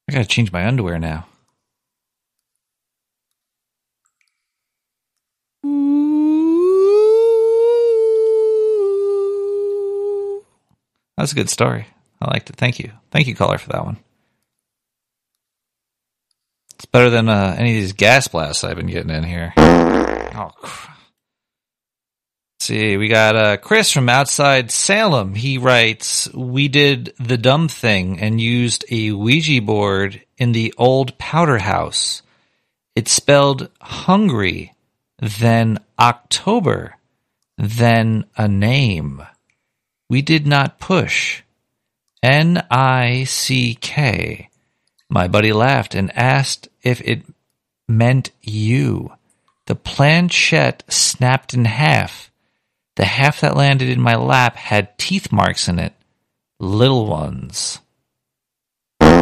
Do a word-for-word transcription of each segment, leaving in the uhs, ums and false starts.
I gotta change my underwear now. That's a good story. I liked it. Thank you. Thank you, caller, for that one. It's better than uh, any of these gas blasts I've been getting in here. Oh, crap. Let's see, we got uh, Chris from outside Salem. He writes, we did the dumb thing and used a Ouija board in the old powder house. It spelled hungry, then October, then a name. We did not push. N I C K. My buddy laughed and asked if it meant you. The planchette snapped in half. The half that landed in my lap had teeth marks in it. Little ones. All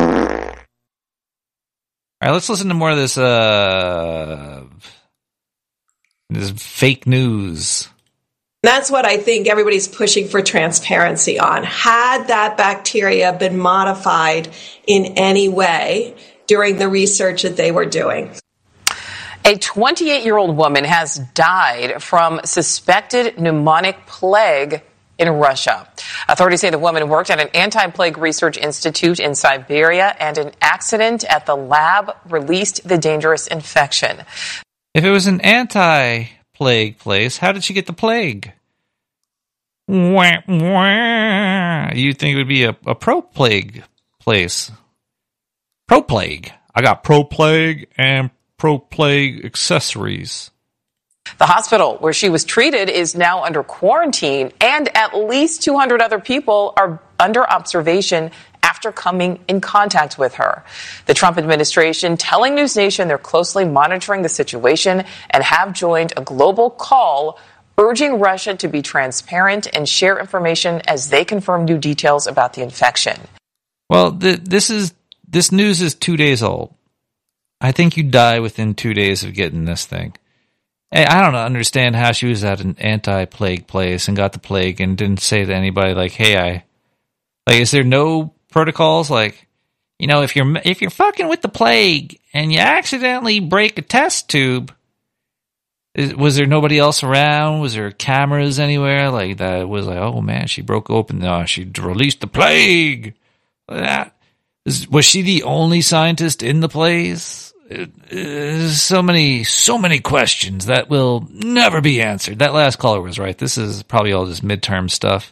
right, let's listen to more of this, uh, this fake news. That's what I think everybody's pushing for transparency on. Had that bacteria been modified in any way during the research that they were doing? A twenty-eight-year-old woman has died from suspected pneumonic plague in Russia. Authorities say the woman worked at an anti-plague research institute in Siberia, and an accident at the lab released the dangerous infection. If it was an anti-plague place, how did she get the plague? Wah, wah. You'd think it would be a, a pro-plague place. Pro-plague. I got pro-plague and pro-plague accessories. The hospital where she was treated is now under quarantine, and at least two hundred other people are under observation after coming in contact with her. The Trump administration telling News Nation they're closely monitoring the situation and have joined a global call urging Russia to be transparent and share information as they confirm new details about the infection. Well, th- this is this news is two days old. I think you die within two days of getting this thing. Hey, I don't understand how she was at an anti-plague place and got the plague and didn't say to anybody like, "Hey, I." Like, is there no protocols? Like, you know, if you're if you're fucking with the plague and you accidentally break a test tube, is, was there nobody else around? Was there cameras anywhere? Like that was like, oh man, she broke open. No, she released the plague. That is, was she the only scientist in the place? It, it, so many, so many questions that will never be answered. That last caller was right. This is probably all just midterm stuff.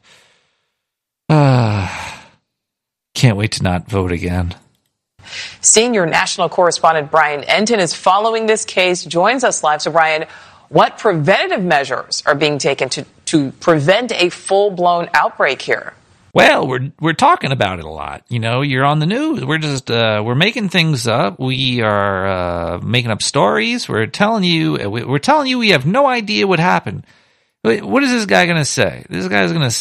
Ah, uh, can't wait to not vote again. Senior national correspondent Brian Enton is following this case, joins us live. So, Brian, what preventative measures are being taken to, to prevent a full-blown outbreak here? Well, we're we're talking about it a lot. You know, you're on the news. We're just uh, we're making things up. We are uh, making up stories. We're telling you we're telling you we have no idea what happened. What is this guy going to say? This guy's going to